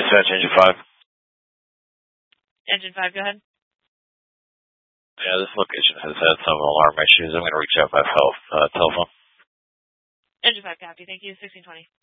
Dispatch engine 5. Engine 5, go ahead. Yeah, this location has had some alarm issues. I'm going to reach out by telephone. Engine 5, copy. Thank you. 1620.